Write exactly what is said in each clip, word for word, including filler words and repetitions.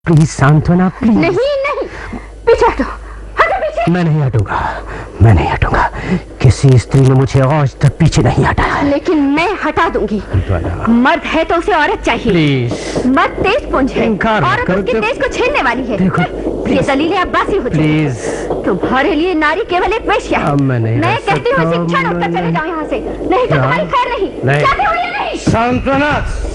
Please सांत्वना, please. नहीं नहीं, पीछे हटो, हटो पीछे। मैं नहीं हटूंगा, मैं नहीं हटूंगा। किसी स्त्री ने मुझे आज तक पीछे नहीं हटाया। लेकिन मैं हटा दूंगी। मर्द है तो उसे औरत चाहिए। प्लीज। मर्द तेज पुंज है, औरत उसकी तेज को छीनने वाली है। देखो, ये दलीलें अब्बासी हो चुकी हैं। प्लीज। तुम्हारे लिए नारी केवल एक वेश्या है। अब मैं नहीं मैं रह कहती हूँ सकता, शिक्षण उठकर मैं- चले जाओ यहाँ से, नहीं तो हाँ। तुम्हारी खैर नहीं। नहीं। जाते हो या नहीं? सांत्वना।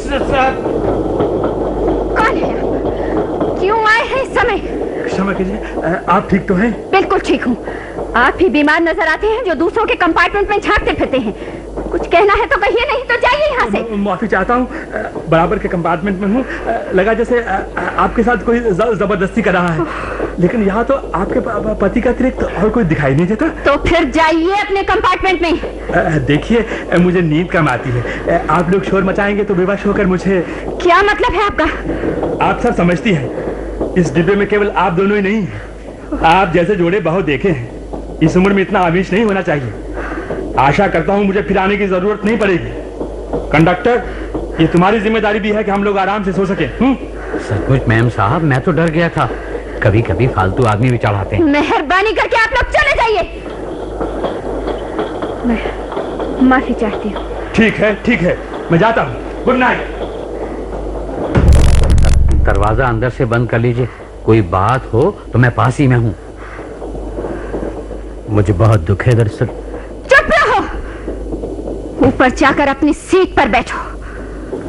कौन है? क्यों आए हैं इस समय? क्षमा कीजिए, आप ठीक तो हैं? बिल्कुल ठीक हूँ। आप ही बीमार नजर आते हैं जो दूसरों के कंपार्टमेंट में झांकते फिरते हैं। कुछ कहना है तो कहिए, नहीं तो जाइए यहाँ से। माफी चाहता हूँ, बराबर के कंपार्टमेंट में हूँ। लगा जैसे आपके साथ कोई जबरदस्ती कर रहा है, लेकिन यहाँ तो आपके पति का अतिरिक्त और कोई दिखाई नहीं देता। तो फिर जाइए अपने कंपार्टमेंट में। देखिए, मुझे नींद कम आती है। आप लोग शोर मचाएंगे तो बेवश होकर मुझे। क्या मतलब है आपका? आप सब समझती हैं, इस डिब्बे में केवल आप दोनों ही नहीं हैं। आप जैसे जोड़े बहुत देखे हैं। इस उम्र में इतना आवेश नहीं होना चाहिए। आशा करता हूँ मुझे फिर आने की जरूरत नहीं पड़ेगी। कंडक्टर, ये तुम्हारी जिम्मेदारी भी है कि हम लोग आराम से सो सके। सचमुच मैम साहब, मैं तो डर गया था। कभी कभी फालतू आदमी भी चढ़ाते हैं। मेहरबानी करके आप लोग चले जाइए। मैं माफी चाहती हूँ। ठीक है, ठीक है, मैं जाता हूँ। Good night. दरवाजा अंदर से बंद कर लीजिए। कोई बात हो तो मैं पास ही में हूँ। मुझे बहुत दुख है दरअसल। चुप रहो, ऊपर जाकर अपनी सीट पर बैठो।